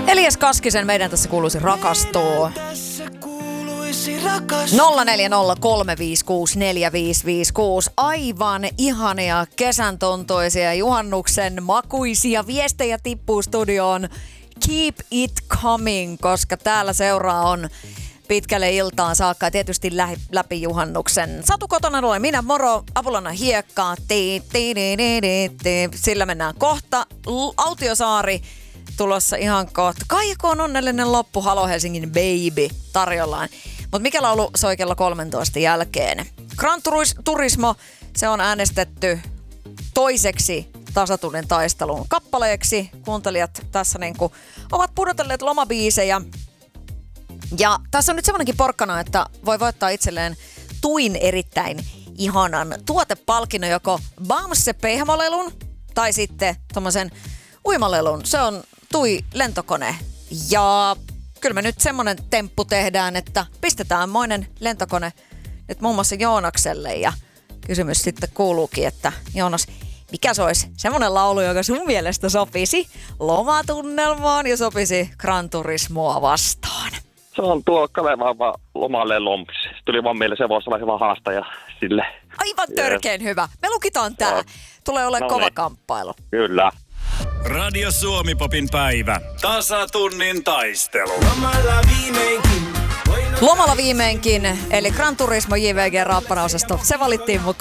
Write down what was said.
Elias Kaskisen meidän tässä kuuluisi rakastua. 0403564556. Aivan ihania kesän tontoisia juhannuksen makuisia viestejä tippuu studioon. Keep it coming, koska täällä seuraa on pitkälle iltaan saakka ja tietysti läpi juhannuksen. Satu Kotonen olen minä, moro, apulana hiekkaa, sillä mennään kohta. Autiosaari tulossa ihan kohta. Kaikko on onnellinen loppu, Halo Helsingin baby tarjollaan. Mutta mikä laulu soi kello 13 jälkeen? Gran Turismo, se on äänestetty toiseksi tasatunnin taistelun kappaleeksi. Kuuntelijat tässä niinku ovat pudotelleet lomabiisejä. Ja tässä on nyt semmoinenkin porkkana, että voi voittaa itselleen tuin erittäin ihanan tuotepalkinnon, joko Bamse pehmolelun tai sitten tommosen uimalelun. Se on Tui lentokone. Ja kyllä me nyt semmonen temppu tehdään, että pistetään moinen lentokone nyt muun muassa Joonakselle. Ja kysymys sitten kuuluukin, että Joonas, mikä se olisi semmoinen laulu, joka sun mielestä sopisi lomatunnelmaan ja sopisi Gran Turismoa vastaan? Se on tuo Kalevaan lomalle lomps. Tuli vaan mieleen, se voisi olla hyvä haastaja sille. Aivan törkeen hyvä. Me lukitaan tää. Tulee olemaan kova kamppailu. Kyllä. Radio Suomi-popin päivä. Tasatunnin taistelu. Lomalla viimeinkin, eli Gran Turismo JVG raappanaosasto. Se valittiin mukaan.